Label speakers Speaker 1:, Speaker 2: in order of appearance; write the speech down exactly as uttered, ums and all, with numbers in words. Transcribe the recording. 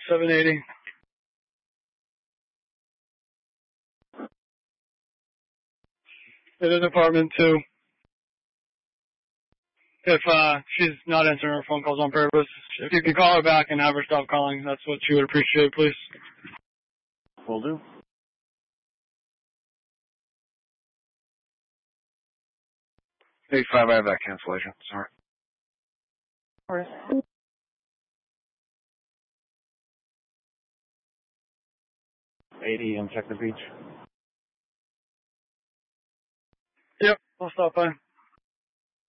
Speaker 1: seven eighty. It is apartment two. If uh, she's not answering her phone calls on purpose, if you could call her back and have her stop calling, that's what she would appreciate, please.
Speaker 2: Will do. eight five, I have that cancellation. Sorry.
Speaker 3: All right. eighty and check the beach.
Speaker 1: Yep, I'll stop by.